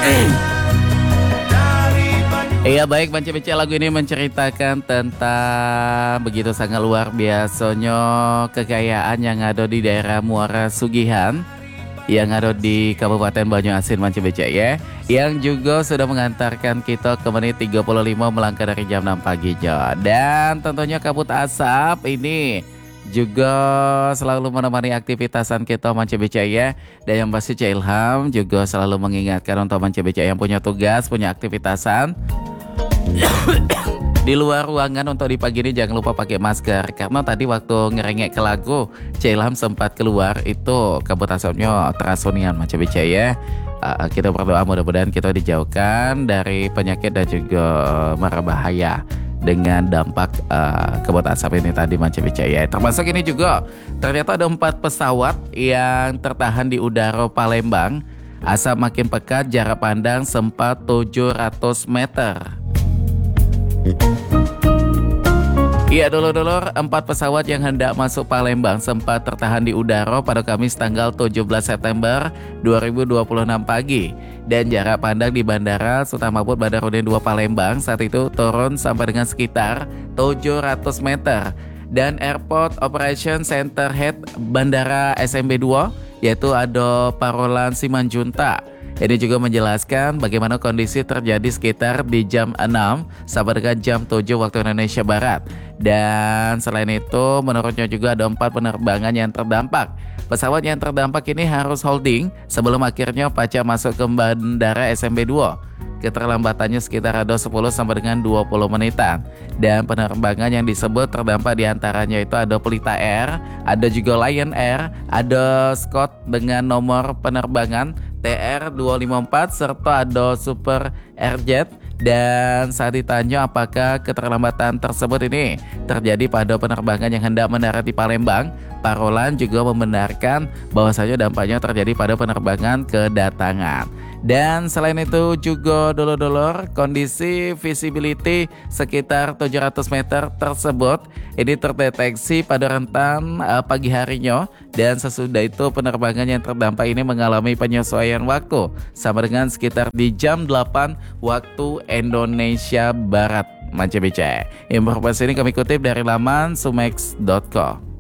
Iya baik, Manca Beca, lagu ini menceritakan tentang begitu sangat luar biasanya kekayaan yang ada di daerah Muara Sugihan yang ada di Kabupaten Banyuasin, Manca Beca ya, yang juga sudah mengantarkan kita ke menit 35 melangkah dari jam 6 pagi Jo. Dan tentunya kabut asap ini juga selalu menemani aktivitasan kita Manca Beca ya. Dan yang pasti Cak Ilham juga selalu mengingatkan untuk Manca Beca yang punya tugas, punya aktivitasan di luar ruangan untuk di pagi ini jangan lupa pakai masker. Karena tadi waktu ngerengek ke lagu Cak Ilham sempat keluar itu kabut asapnya terasonian Manca Beca ya. Kita berdoa mudah-mudahan kita dijauhkan dari penyakit dan juga mara bahaya dengan dampak kabut asap ini tadi Manca Beca ya. Termasuk ini juga ternyata ada 4 pesawat yang tertahan di udara Palembang. Asap makin pekat, jarak pandang sempat 700 meter. Iya dulur-dulur, 4 pesawat yang hendak masuk Palembang sempat tertahan di udara pada Kamis tanggal 17 September 2026 pagi. Dan jarak pandang di Bandara Sultan Mahmud Badarudin II Palembang saat itu turun sampai dengan sekitar 700 meter. Dan Airport Operation Center Head Bandara SMB 2 yaitu Ado Parolan Simanjunta. Ini juga menjelaskan bagaimana kondisi terjadi sekitar di jam 6 sampai dengan jam 7 waktu Indonesia Barat. Dan selain itu menurutnya juga ada 4 penerbangan yang terdampak. Pesawat yang terdampak ini harus holding sebelum akhirnya Paca masuk ke Bandara SMB 2. Keterlambatannya sekitar ada 10 sampai dengan 20 menitan. Dan penerbangan yang disebut terdampak diantaranya itu ada Pelita Air, ada juga Lion Air, ada Scott dengan nomor penerbangan TR254 serta ada Super Airjet. Dan saat ditanya apakah keterlambatan tersebut ini terjadi pada penerbangan yang hendak mendarat di Palembang, Parolan juga membenarkan bahwasanya dampaknya terjadi pada penerbangan kedatangan. Dan selain itu juga dulur-dulur, kondisi visibility sekitar 700 meter tersebut ini terdeteksi pada rentan pagi harinya. Dan sesudah itu penerbangan yang terdampak ini mengalami penyesuaian waktu sama dengan sekitar di jam 8 waktu Indonesia Barat Manca Beca. Informasi ini kami kutip dari laman sumex.co.